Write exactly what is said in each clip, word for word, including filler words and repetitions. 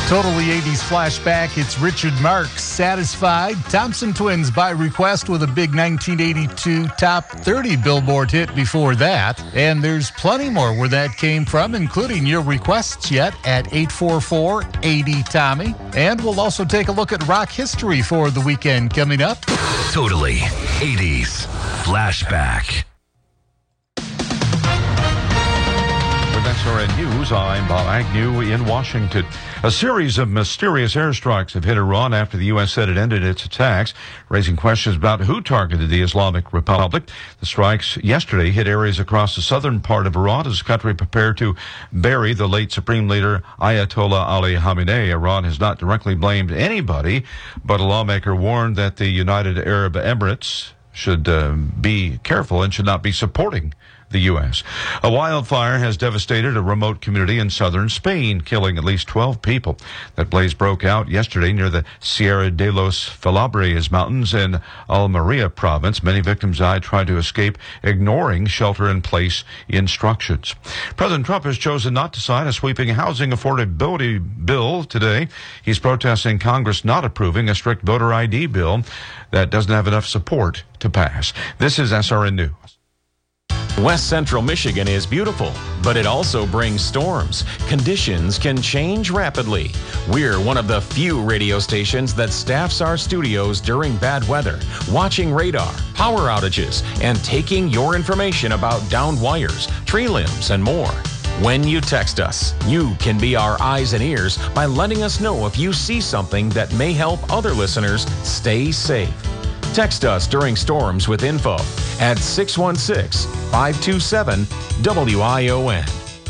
Totally eighties flashback. It's Richard Marx, Satisfied. Thompson Twins by request with a big nineteen eighty-two top thirty Billboard hit before that. And there's plenty more where that came from, including your requests yet at eight four four, eight zero, Tommy. And we'll also take a look at rock history for the weekend coming up. Totally eighties flashback. S R N News, I'm Bob Agnew in Washington. A series of mysterious airstrikes have hit Iran after the U S said it ended its attacks, raising questions about who targeted the Islamic Republic. The strikes yesterday hit areas across the southern part of Iran as the country prepared to bury the late Supreme Leader Ayatollah Ali Khamenei. Iran has not directly blamed anybody, but a lawmaker warned that the United Arab Emirates should uh, be careful and should not be supporting the U S. A wildfire has devastated a remote community in southern Spain, killing at least twelve people. That blaze broke out yesterday near the Sierra de los Filabres mountains in Almeria province. Many victims died trying to escape, ignoring shelter-in-place instructions. President Trump has chosen not to sign a sweeping housing affordability bill today. He's protesting Congress not approving a strict voter I D bill that doesn't have enough support to pass. This is S R N News. West Central Michigan is beautiful, but it also brings storms. Conditions can change rapidly. We're one of the few radio stations that staffs our studios during bad weather, watching radar, power outages, and taking your information about downed wires, tree limbs, and more. When you text us, you can be our eyes and ears by letting us know if you see something that may help other listeners stay safe. Text us during storms with info at six one six, five two seven, W I O N.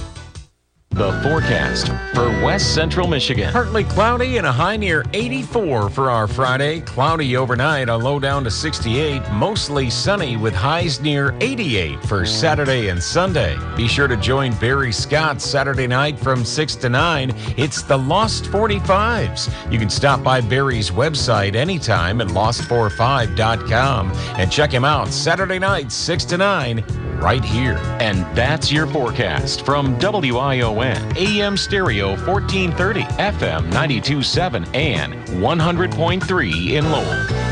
The forecast for West Central Michigan. Partly cloudy and a high near eighty-four for our Friday. Cloudy overnight, a low down to sixty-eight. Mostly sunny with highs near eighty-eight for Saturday and Sunday. Be sure to join Barry Scott Saturday night from six to nine. It's the Lost forty-fives. You can stop by Barry's website anytime at lost forty-five dot com and check him out Saturday night, six to nine, right here. And that's your forecast from W I O N. A M Stereo fourteen thirty, F M ninety-two point seven, and one hundred point three in Lowell.